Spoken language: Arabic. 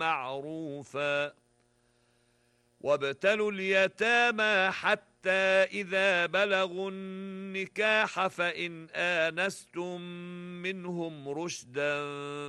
معروفا وابتلوا اليتامى حتى إذا بلغوا النكاح فإن آنستم منهم رشدا